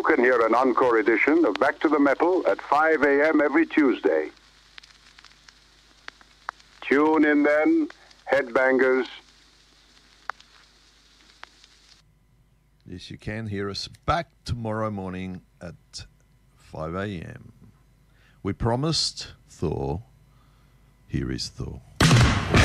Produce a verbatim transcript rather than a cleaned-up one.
you can hear an encore edition of Back to the Metal at five a.m. every Tuesday. Tune in then, headbangers. Yes, you can hear us back tomorrow morning at five a.m. We promised Thor. Here is Thor.